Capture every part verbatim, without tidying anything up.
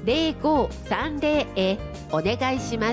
ゼロごさんゼロへお願いします。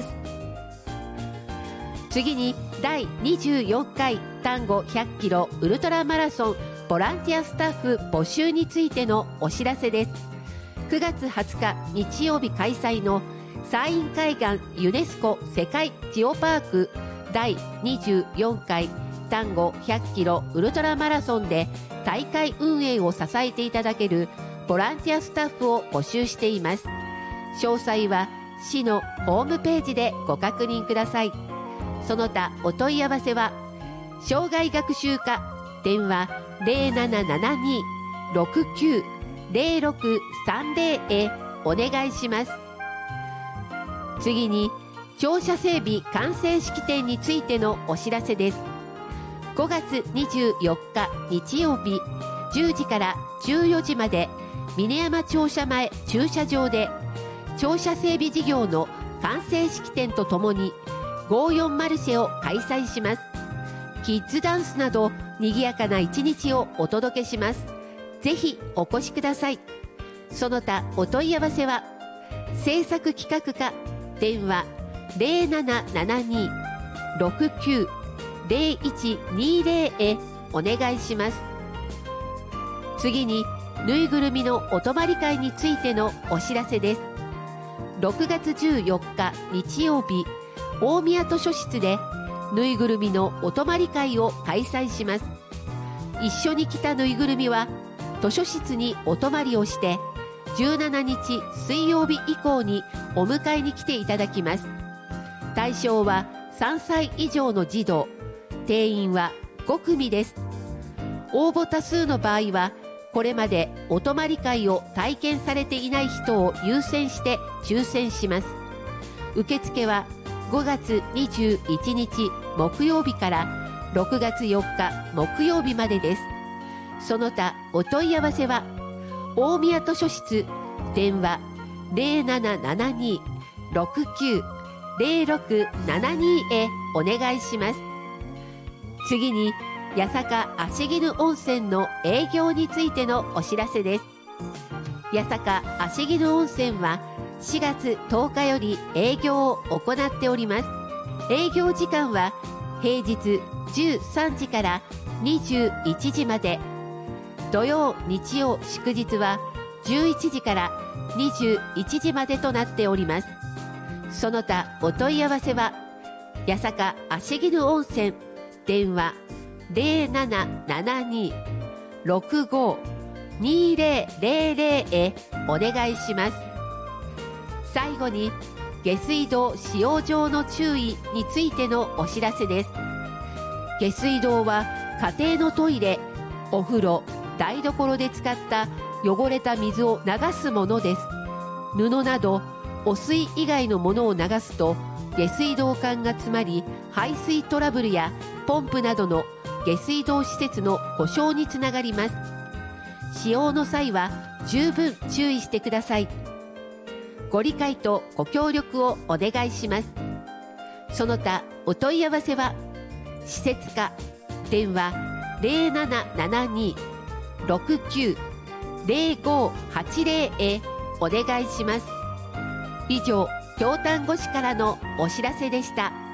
次にだいにじゅうよんかい丹後ひゃっキロウルトラマラソンボランティアスタッフ募集についてのお知らせです。くがつはつか日曜日開催の山陰海岸ユネスコ世界ジオパークだいにじゅうよんかい丹後ひゃっキロウルトラマラソンで大会運営を支えていただけるボランティアスタッフを募集しています。詳細は市のホームページでご確認ください。その他お問い合わせは障害学習課電話 ゼロななななに ろくきゅう ゼロろくさんゼロへお願いします。次に庁舎整備完成式典についてのお知らせです。ごがつにじゅうよっか日曜日じゅうじからじゅうよじまで峰山庁舎前駐車場で庁舎整備事業の完成式典とともにごじゅうよんマルシェを開催します。キッズダンスなど賑やかな一日をお届けします。ぜひお越しください。その他お問い合わせは制作企画課電話 ゼロななななに ろくきゅう ゼロいちにゼロへお願いします。次にぬいぐるみのお泊まり会についてのお知らせです。ろくがつじゅうよっか日曜日大宮図書室でぬいぐるみのお泊まり会を開催します。一緒に来たぬいぐるみは図書室にお泊まりをしてじゅうしちにち水曜日以降にお迎えに来ていただきます。対象はさんさい以上の児童、定員はごくみです。応募多数の場合はこれまでお泊まり会を体験されていない人を優先して抽選します。受付はごがつにじゅういちにち木曜日からろくがつよっか木曜日までです。その他お問い合わせは大宮図書室電話 ゼロななななに ろくきゅう ゼロろくななに へお願いします。次に八坂芦絹温泉の営業についてのお知らせです。八坂芦絹温泉はしがつとおかより営業を行っております。営業時間は平日じゅうさんじからにじゅういちじまで、土曜日曜祝日はじゅういちじからにじゅういちじまでとなっております。その他お問い合わせは八坂芦絹温泉電話 ゼロななななに ろくご にゼロゼロゼロ へお願いします。最後に下水道使用上の注意についてのお知らせです。下水道は家庭のトイレ、お風呂、台所で使った汚れた水を流すものです。布など汚水以外のものを流すと下水道管が詰まり排水トラブルやポンプなどの下水道施設の故障につながります。使用の際は十分注意してください。ご理解とご協力をお願いします。その他お問い合わせは施設課電話 ゼロななななに ろくきゅう ゼロごはちゼロ へお願いします。以上、京丹後市からのお知らせでした。